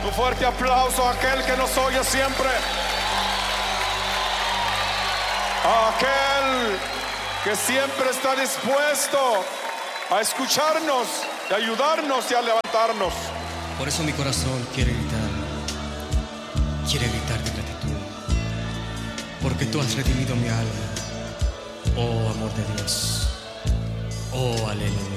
Un fuerte aplauso a aquel que nos oye siempre. A aquel que siempre está dispuesto a escucharnos, y ayudarnos y a levantarnos. Por eso mi corazón quiere gritar de gratitud, porque tú has redimido mi alma, oh amor de Dios, oh aleluya.